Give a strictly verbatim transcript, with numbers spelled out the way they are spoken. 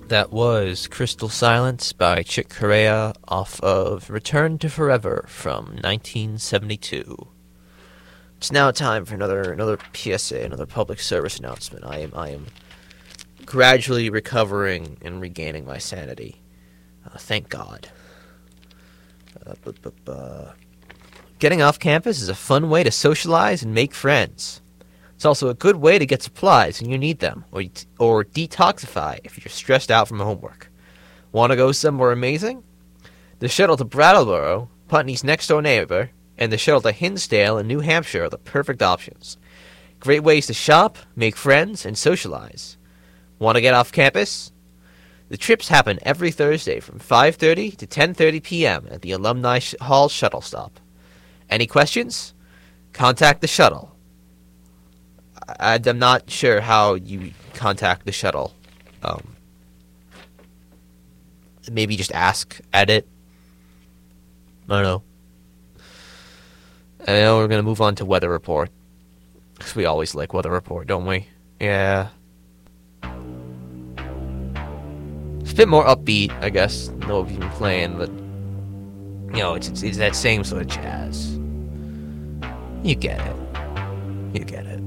That was Crystal Silence by Chick Corea off of Return to Forever from nineteen seventy-two. It's now time for another another P S A, another public service announcement. I am I am gradually recovering and regaining my sanity. Uh, thank God. Uh, bu- bu- bu- Getting off campus is a fun way to socialize and make friends. It's also a good way to get supplies when you need them, or or detoxify if you're stressed out from homework. Want to go somewhere amazing? The shuttle to Brattleboro, Putney's next-door neighbor, and the shuttle to Hinsdale in New Hampshire are the perfect options. Great ways to shop, make friends, and socialize. Want to get off campus? The trips happen every Thursday from five thirty to ten thirty p.m. at the Alumni Hall shuttle stop. Any questions? Contact the shuttle. I, I'm not sure how you contact the shuttle. Um, maybe just ask at it. I don't know. And now we're going to move on to Weather Report. Because we always like Weather Report, don't we? Yeah. It's a bit more upbeat, I guess, than what we've been playing, but, you know, it's, it's, it's that same sort of jazz. You get it. You get it.